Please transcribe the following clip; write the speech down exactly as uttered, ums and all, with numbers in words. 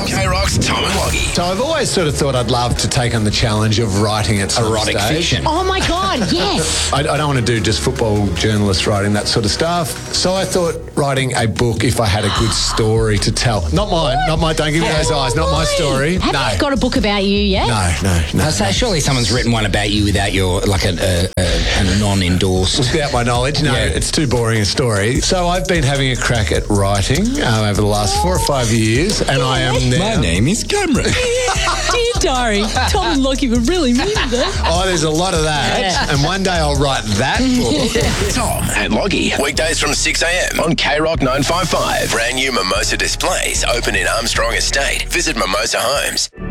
K-Rock's Tom and Loggy. So I've always sort of thought I'd love to take on the challenge of writing at some Erotic stage. fiction. Oh, my God, yes. I, I don't want to do just football journalist writing, that sort of stuff. So I thought writing a book if I had a good story to tell. Not mine, not mine. Don't give me those eyes. Not my story. Have no. you got a book about you yet? No, no, no. I say, surely someone's written one about you without your, like a, a, a, a non-endorsed. Without my knowledge, no, Yeah. it's too boring a story. So I've been having a crack at writing um, over the last four or five years, and I am now... My name is Cameron. Dear diary, Tom and Lockie were really mean that. Oh, there's a lot of that. Yeah. And one day I'll write that book. Tom and Loggy. Weekdays from six a.m. on K-Rock nine fifty-five. Brand new Mimosa displays open in Armstrong Estate. Visit Mimosa Homes.